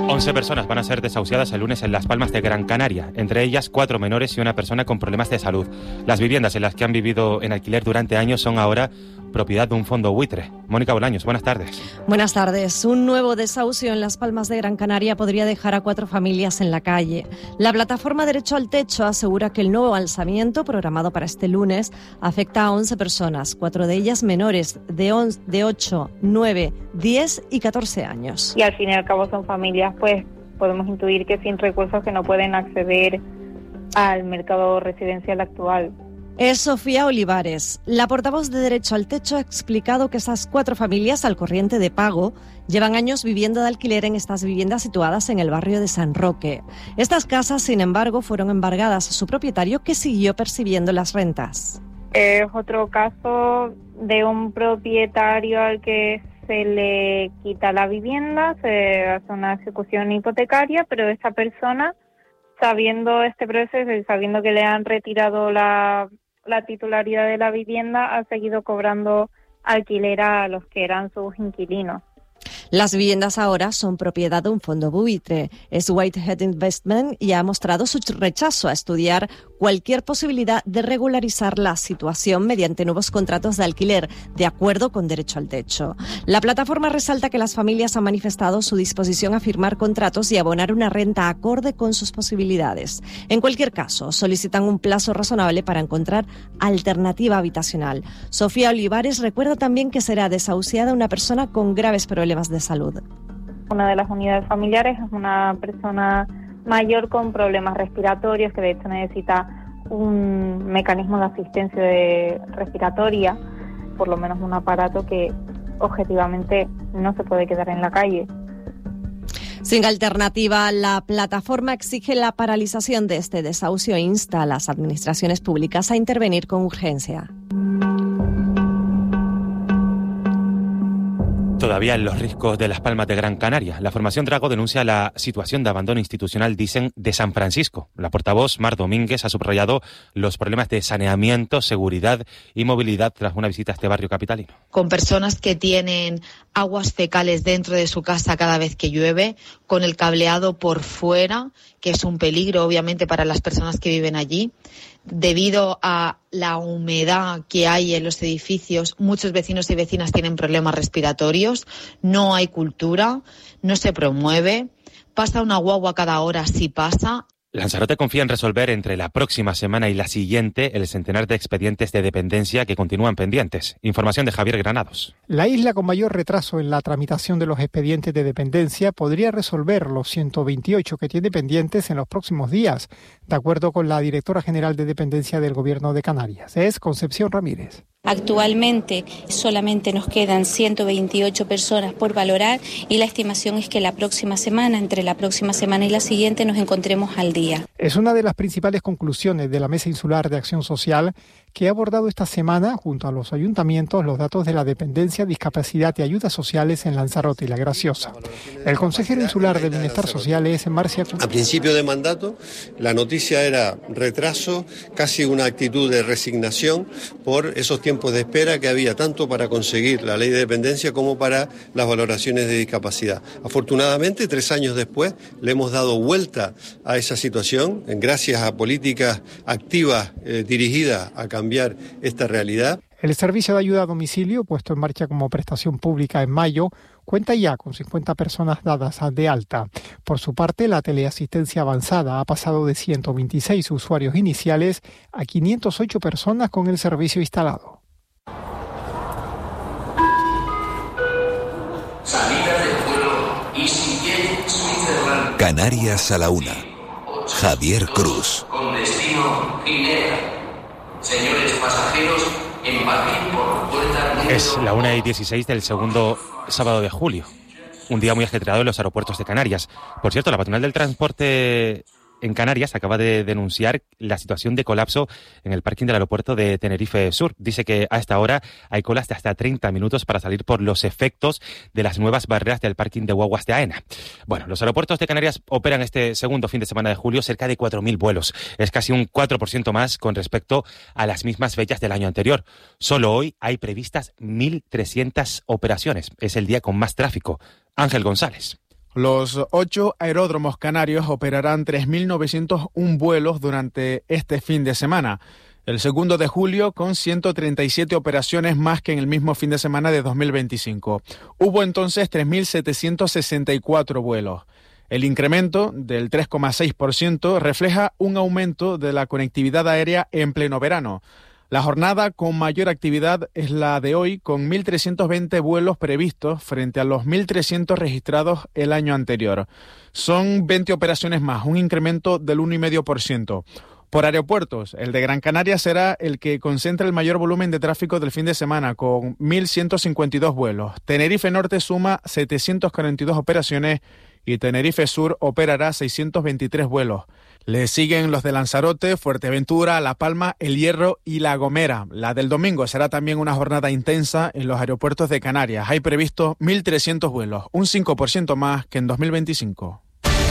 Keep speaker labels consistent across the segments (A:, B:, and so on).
A: 11 personas van a ser desahuciadas el lunes en Las Palmas de Gran Canaria, entre ellas 4 menores y una persona con problemas de salud. Las viviendas en las que han vivido en alquiler durante años son ahora propiedad de un fondo buitre. Mónica Bolaños, buenas tardes.
B: Buenas tardes. Un nuevo desahucio en Las Palmas de Gran Canaria podría dejar a 4 familias en la calle. La plataforma Derecho al Techo asegura que el nuevo alzamiento, programado para este lunes, afecta a 11 personas, 4 de ellas menores de 8, 9, 10 y 14 años.
C: Y al fin y al cabo son familias, pues podemos intuir que sin recursos que no pueden acceder al mercado residencial actual.
B: Es Sofía Olivares. La portavoz de Derecho al Techo ha explicado que esas 4 familias al corriente de pago llevan años viviendo de alquiler en estas viviendas situadas en el barrio de San Roque. Estas casas, sin embargo, fueron embargadas a su propietario, que siguió percibiendo las rentas.
C: Es otro caso de un propietario al que se le quita la vivienda, se hace una ejecución hipotecaria, pero esta persona, sabiendo este proceso y sabiendo que le han retirado la titularidad de la vivienda, ha seguido cobrando alquiler a los que eran sus inquilinos.
B: Las viviendas ahora son propiedad de un fondo buitre. Es Whitehead Investment y ha mostrado su rechazo a estudiar cualquier posibilidad de regularizar la situación mediante nuevos contratos de alquiler, de acuerdo con Derecho al Techo. La plataforma resalta que las familias han manifestado su disposición a firmar contratos y abonar una renta acorde con sus posibilidades. En cualquier caso, solicitan un plazo razonable para encontrar alternativa habitacional. Sofía Olivares recuerda también que será desahuciada una persona con graves problemas de salud.
C: Una de las unidades familiares es una persona mayor con problemas respiratorios, que de hecho necesita un mecanismo de asistencia respiratoria, por lo menos un aparato que objetivamente no se puede quedar en la calle.
B: Sin alternativa, la plataforma exige la paralización de este desahucio e insta a las administraciones públicas a intervenir con urgencia.
A: Todavía en los riscos de Las Palmas de Gran Canaria, la Formación Drago denuncia la situación de abandono institucional, dicen, de San Francisco. La portavoz Mar Domínguez ha subrayado los problemas de saneamiento, seguridad y movilidad tras una visita a este barrio capitalino.
D: Con personas que tienen aguas fecales dentro de su casa cada vez que llueve, con el cableado por fuera, que es un peligro obviamente para las personas que viven allí. Debido a la humedad que hay en los edificios, muchos vecinos y vecinas tienen problemas respiratorios, no hay cultura, no se promueve, pasa una guagua cada hora si pasa.
A: Lanzarote confía en resolver entre la próxima semana y la siguiente el centenar de expedientes de dependencia que continúan pendientes. Información de Javier Granados.
E: La isla con mayor retraso en la tramitación de los expedientes de dependencia podría resolver los 128 que tiene pendientes en los próximos días, de acuerdo con la directora general de dependencia del Gobierno de Canarias. Es Concepción Ramírez.
F: Actualmente solamente nos quedan 128 personas por valorar y la estimación es que la próxima semana, entre la próxima semana y la siguiente, nos encontremos al día.
E: Es una de las principales conclusiones de la Mesa Insular de Acción Social, que ha abordado esta semana, junto a los ayuntamientos, los datos de la dependencia, discapacidad y ayudas sociales en Lanzarote y La Graciosa. El consejero insular de Bienestar Social es Marcia.
G: A principio de mandato, la noticia era retraso, casi una actitud de resignación por esos tiempos de espera que había tanto para conseguir la ley de dependencia como para las valoraciones de discapacidad. Afortunadamente, 3 años después, le hemos dado vuelta a esa situación, gracias a políticas activas dirigidas a cambiar esta realidad.
E: El servicio de ayuda a domicilio, puesto en marcha como prestación pública en mayo, cuenta ya con 50 personas dadas de alta. Por su parte, la teleasistencia avanzada ha pasado de 126 usuarios iniciales a 508 personas con el servicio instalado.
H: Salida del vuelo EasyJet Switzerland.
I: Canarias a la 1. Javier Cruz.
H: Con destino Ginebra. Señores pasajeros, embarquen por puerta número...
A: Es la 1:16 del segundo sábado de julio. Un día muy ajetreado en los aeropuertos de Canarias. Por cierto, la patronal del transporte en Canarias acaba de denunciar la situación de colapso en el parking del aeropuerto de Tenerife Sur. Dice que a esta hora hay colas de hasta 30 minutos para salir por los efectos de las nuevas barreras del parking de guaguas de AENA. Bueno, los aeropuertos de Canarias operan este segundo fin de semana de julio cerca de 4.000 vuelos. Es casi un 4% más con respecto a las mismas fechas del año anterior. Solo hoy hay previstas 1.300 operaciones. Es el día con más tráfico. Ángel González.
J: Los 8 aeródromos canarios operarán 3.901 vuelos durante este fin de semana. El 2 de julio con 137 operaciones más que en el mismo fin de semana de 2025. Hubo entonces 3.764 vuelos. El incremento del 3,6% refleja un aumento de la conectividad aérea en pleno verano. La jornada con mayor actividad es la de hoy, con 1.320 vuelos previstos frente a los 1.300 registrados el año anterior. Son 20 operaciones más, un incremento del 1,5%. Por aeropuertos, el de Gran Canaria será el que concentra el mayor volumen de tráfico del fin de semana, con 1.152 vuelos. Tenerife Norte suma 742 operaciones y Tenerife Sur operará 623 vuelos. Le siguen los de Lanzarote, Fuerteventura, La Palma, El Hierro y La Gomera. La del domingo será también una jornada intensa en los aeropuertos de Canarias. Hay previsto 1.300 vuelos, un 5% más que en 2025.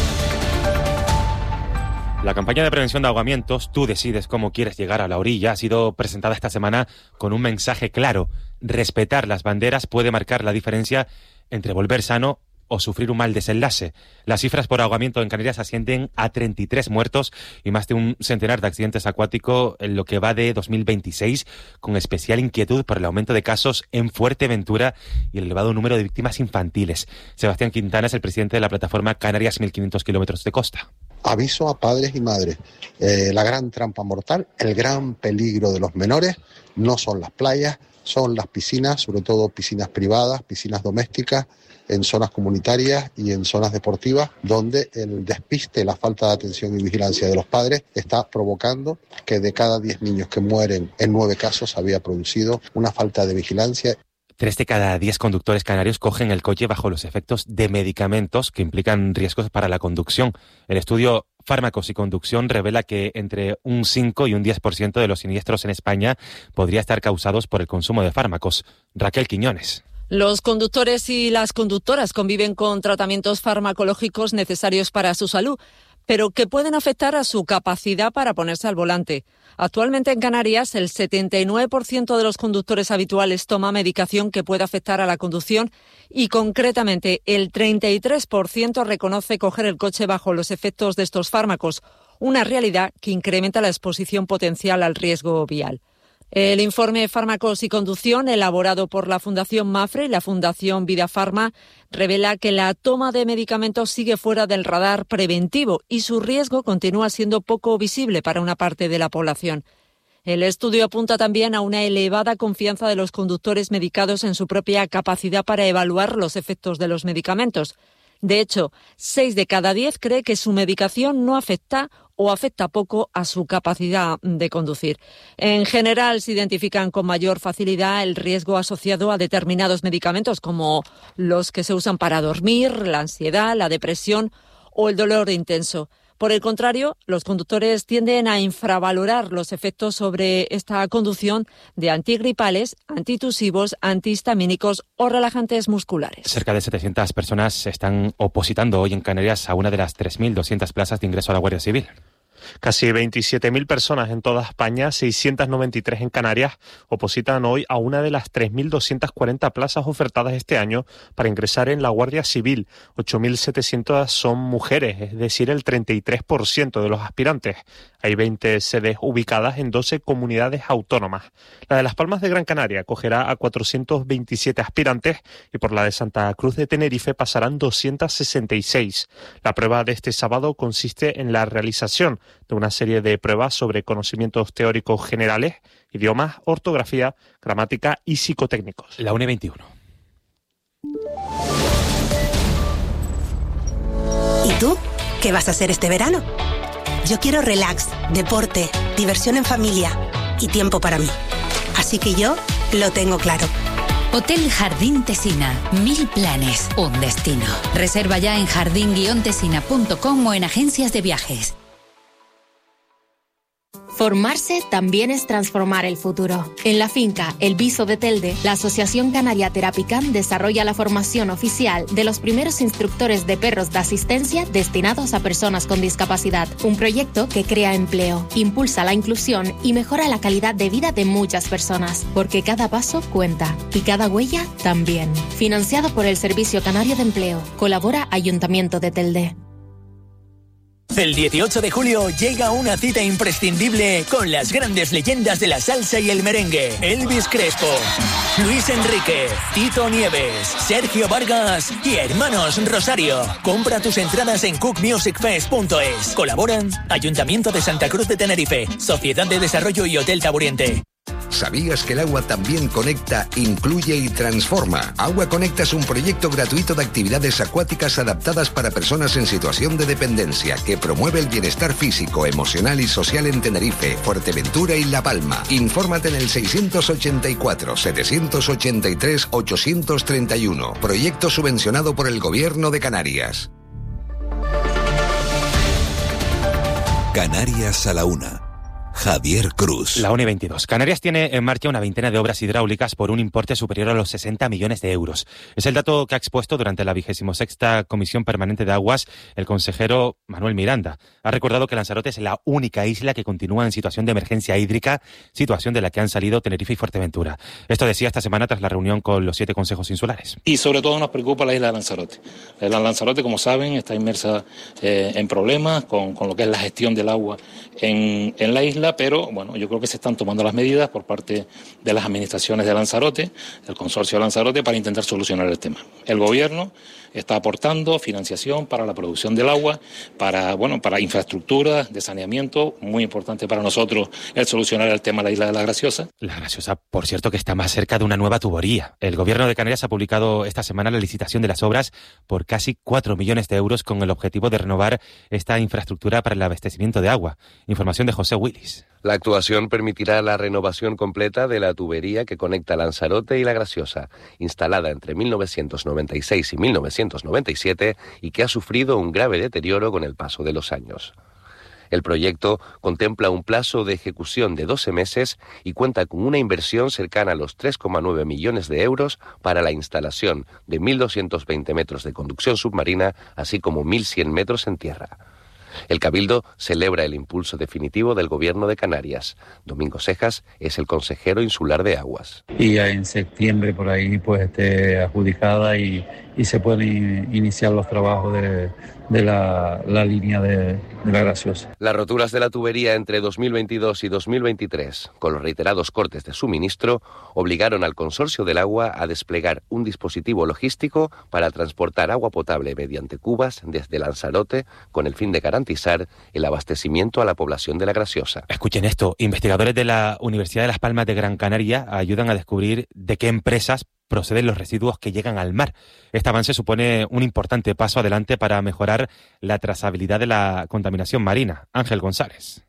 A: La campaña de prevención de ahogamientos, Tú decides cómo quieres llegar a la orilla, ha sido presentada esta semana con un mensaje claro. Respetar las banderas puede marcar la diferencia entre volver sano o sufrir un mal desenlace. Las cifras por ahogamiento en Canarias ascienden a 33 muertos y más de un centenar de accidentes acuáticos en lo que va de 2026, con especial inquietud por el aumento de casos en Fuerteventura y el elevado número de víctimas infantiles. Sebastián Quintana es el presidente de la plataforma Canarias 1.500 kilómetros de costa.
K: Aviso a padres y madres, la gran trampa mortal, el gran peligro de los menores no son las playas, son las piscinas, sobre todo piscinas privadas, piscinas domésticas, en zonas comunitarias y en zonas deportivas, donde el despiste, la falta de atención y vigilancia de los padres está provocando que de cada 10 niños que mueren, en 9 casos había producido una falta de vigilancia.
A: 3 de cada 10 conductores canarios cogen el coche bajo los efectos de medicamentos que implican riesgos para la conducción. El estudio Fármacos y Conducción revela que entre un 5 y un 10% de los siniestros en España podría estar causados por el consumo de fármacos. Raquel Quiñones.
L: Los conductores y las conductoras conviven con tratamientos farmacológicos necesarios para su salud, pero que pueden afectar a su capacidad para ponerse al volante. Actualmente en Canarias, el 79% de los conductores habituales toma medicación que puede afectar a la conducción y, concretamente, el 33% reconoce coger el coche bajo los efectos de estos fármacos, una realidad que incrementa la exposición potencial al riesgo vial. El informe Fármacos y Conducción, elaborado por la Fundación Mafre y la Fundación Vida Farma, revela que la toma de medicamentos sigue fuera del radar preventivo y su riesgo continúa siendo poco visible para una parte de la población. El estudio apunta también a una elevada confianza de los conductores medicados en su propia capacidad para evaluar los efectos de los medicamentos. De hecho, 6 de cada 10 cree que su medicación no afecta o afecta poco a su capacidad de conducir. En general, se identifican con mayor facilidad el riesgo asociado a determinados medicamentos, como los que se usan para dormir, la ansiedad, la depresión o el dolor intenso. Por el contrario, los conductores tienden a infravalorar los efectos sobre esta conducción de antigripales, antitusivos, antihistamínicos o relajantes musculares.
A: Cerca de 700 personas se están opositando hoy en Canarias a una de las 3.200 plazas de ingreso a la Guardia Civil.
M: Casi 27.000 personas en toda España, 693 en Canarias, opositan hoy a una de las 3.240 plazas ofertadas este año para ingresar en la Guardia Civil. 8.700 son mujeres, es decir, el 33% de los aspirantes. Hay 20 sedes ubicadas en 12 comunidades autónomas. La de Las Palmas de Gran Canaria acogerá a 427 aspirantes y por la de Santa Cruz de Tenerife pasarán 266. La prueba de este sábado consiste en la realización de una serie de pruebas sobre conocimientos teóricos generales, idiomas, ortografía, gramática y psicotécnicos.
A: La 1:21.
N: ¿Y tú? ¿Qué vas a hacer este verano? Yo quiero relax, deporte, diversión en familia y tiempo para mí. Así que yo lo tengo claro.
O: Hotel Jardín Tesina. 1000 planes, un destino. Reserva ya en jardín-tesina.com o en agencias de viajes.
P: Formarse también es transformar el futuro. En la finca El Viso de Telde, la Asociación Canaria Terapicam desarrolla la formación oficial de los primeros instructores de perros de asistencia destinados a personas con discapacidad. Un proyecto que crea empleo, impulsa la inclusión y mejora la calidad de vida de muchas personas, porque cada paso cuenta y cada huella también. Financiado por el Servicio Canario de Empleo. Colabora Ayuntamiento de Telde.
Q: El 18 de julio llega una cita imprescindible con las grandes leyendas de la salsa y el merengue. Elvis Crespo, Luis Enrique, Tito Nieves, Sergio Vargas y Hermanos Rosario. Compra tus entradas en cookmusicfest.es. Colaboran Ayuntamiento de Santa Cruz de Tenerife, Sociedad de Desarrollo y Hotel Taburiente.
R: ¿Sabías que el agua también conecta, incluye y transforma? Agua Conecta es un proyecto gratuito de actividades acuáticas adaptadas para personas en situación de dependencia que promueve el bienestar físico, emocional y social en Tenerife, Fuerteventura y La Palma. Infórmate en el 684-783-831. Proyecto subvencionado por el Gobierno de Canarias.
I: Canarias a la una. Javier Cruz.
A: La 1:22. Canarias tiene en marcha una veintena de obras hidráulicas por un importe superior a los 60 millones de euros. Es el dato que ha expuesto durante la 26ª Comisión Permanente de Aguas el consejero Manuel Miranda. Ha recordado que Lanzarote es la única isla que continúa en situación de emergencia hídrica, situación de la que han salido Tenerife y Fuerteventura. Esto decía esta semana tras la reunión con los 7 consejos insulares.
S: Y sobre todo nos preocupa la isla de Lanzarote. La isla de Lanzarote, como saben, está inmersa en problemas con lo que es la gestión del agua en la isla. Pero bueno, yo creo que se están tomando las medidas por parte de las administraciones de Lanzarote, del consorcio de Lanzarote, para intentar solucionar el tema. El gobierno está aportando financiación para la producción del agua, para infraestructuras de saneamiento, muy importante para nosotros el solucionar el tema de la isla de La Graciosa.
A: La Graciosa, por cierto, que está más cerca de una nueva tubería. El gobierno de Canarias ha publicado esta semana la licitación de las obras por casi 4 millones de euros con el objetivo de renovar esta infraestructura para el abastecimiento de agua. Información de José Willis.
T: La actuación permitirá la renovación completa de la tubería que conecta Lanzarote y La Graciosa, instalada entre 1996 y 1997 y que ha sufrido un grave deterioro con el paso de los años. El proyecto contempla un plazo de ejecución de 12 meses y cuenta con una inversión cercana a los 3,9 millones de euros para la instalación de 1.220 metros de conducción submarina, así como 1.100 metros en tierra. El Cabildo celebra el impulso definitivo del Gobierno de Canarias. Domingo Cejas es el consejero insular de Aguas.
U: Y ya en septiembre por ahí pues esté adjudicada y se pueden iniciar los trabajos de la línea de La Graciosa.
T: Las roturas de la tubería entre 2022 y 2023, con los reiterados cortes de suministro, obligaron al Consorcio del Agua a desplegar un dispositivo logístico para transportar agua potable mediante cubas desde Lanzarote con el fin de garantizar el abastecimiento a la población de La Graciosa.
A: Escuchen esto, investigadores de la Universidad de Las Palmas de Gran Canaria ayudan a descubrir de qué empresas proceden los residuos que llegan al mar. Este avance supone un importante paso adelante para mejorar la trazabilidad de la contaminación marina. Ángel González.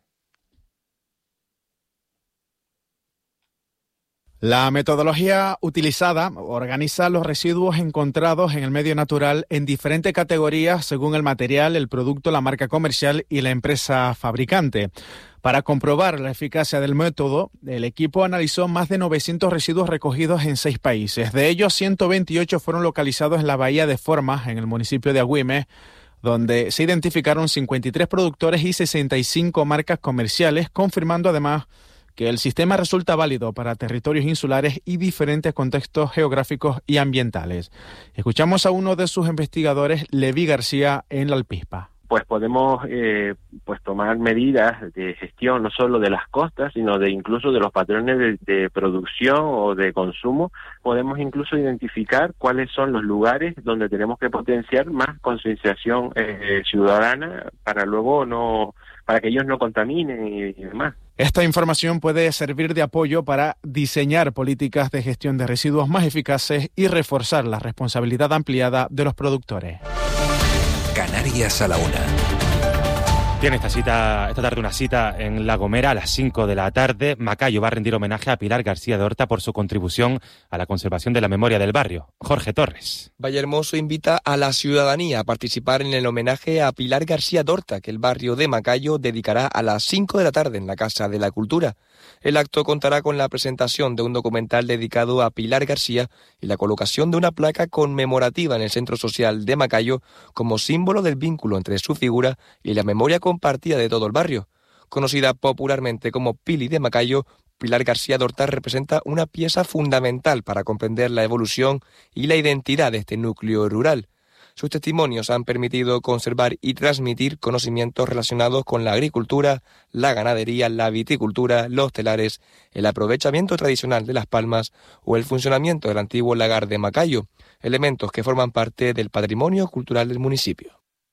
J: La metodología utilizada organiza los residuos encontrados en el medio natural en diferentes categorías según el material, el producto, la marca comercial y la empresa fabricante. Para comprobar la eficacia del método, el equipo analizó más de 900 residuos recogidos en 6 países. De ellos, 128 fueron localizados en la bahía de Formas, en el municipio de Agüime, donde se identificaron 53 productores y 65 marcas comerciales, confirmando además que el sistema resulta válido para territorios insulares y diferentes contextos geográficos y ambientales. Escuchamos a uno de sus investigadores, Levi García, en La Alpispa.
V: Pues podemos tomar medidas de gestión no solo de las costas, sino de incluso de los patrones de producción o de consumo. Podemos incluso identificar cuáles son los lugares donde tenemos que potenciar más concienciación ciudadana para que ellos no contaminen y demás.
J: Esta información puede servir de apoyo para diseñar políticas de gestión de residuos más eficaces y reforzar la responsabilidad ampliada de los productores.
I: Canarias a la una.
A: Tiene esta tarde una cita en La Gomera a las 5 de la tarde. Macayo va a rendir homenaje a Pilar García de Horta por su contribución a la conservación de la memoria del barrio. Jorge Torres.
B: Vallehermoso invita a la ciudadanía a participar en el homenaje a Pilar García de Horta, que el barrio de Macayo dedicará a las 5 de la tarde en la Casa de la Cultura. El acto contará con la presentación de un documental dedicado a Pilar García y la colocación de una placa conmemorativa en el Centro Social de Macayo como símbolo del vínculo entre su figura y la memoria compartida de todo el barrio. Conocida popularmente como Pili de Macayo, Pilar García de Horta representa una pieza fundamental para comprender la evolución y la identidad de este núcleo rural. Sus testimonios han permitido conservar y transmitir conocimientos relacionados con la agricultura, la ganadería, la viticultura, los telares, el aprovechamiento tradicional de las palmas o el funcionamiento del antiguo lagar de Macayo, elementos que forman parte del patrimonio cultural del municipio.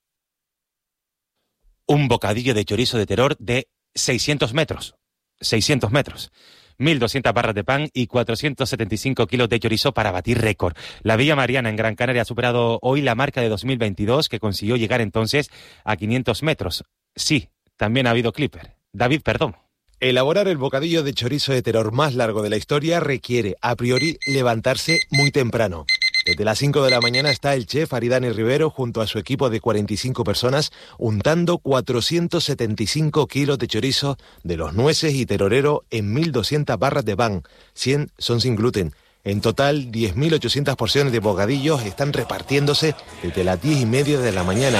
A: Un bocadillo de chorizo de Teror de 600 metros. 600 metros. 1.200 barras de pan y 475 kilos de chorizo para batir récord. La Villa Mariana en Gran Canaria ha superado hoy la marca de 2022, que consiguió llegar entonces a 500 metros. Sí, también ha habido clipper. David Perdomo.
C: Elaborar el bocadillo de chorizo de Teror más largo de la historia requiere, a priori, levantarse muy temprano. Desde las 5 de la mañana está el chef Aridane Rivero junto a su equipo de 45 personas untando 475 kilos de chorizo de los Nueces y Terorero en 1.200 barras de pan. 100 son sin gluten. En total, 10.800 porciones de bocadillos están repartiéndose desde las 10:30 de la mañana.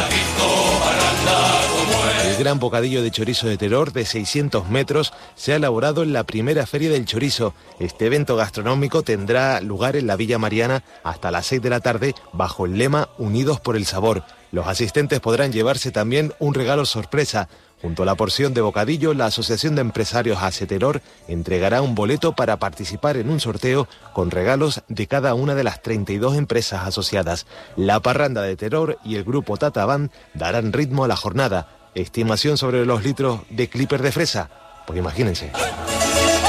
C: El gran bocadillo de chorizo de Teror de 600 metros se ha elaborado en la primera Feria del Chorizo. Este evento gastronómico tendrá lugar en la Villa Mariana hasta las 6 de la tarde bajo el lema Unidos por el Sabor. Los asistentes podrán llevarse también un regalo sorpresa. Junto a la porción de bocadillo, la Asociación de Empresarios Aceteror entregará un boleto para participar en un sorteo con regalos de cada una de las 32 empresas asociadas. La Parranda de Teror y el grupo Tata Band darán ritmo a la jornada. Estimación sobre los litros de clipper de fresa. Pues imagínense.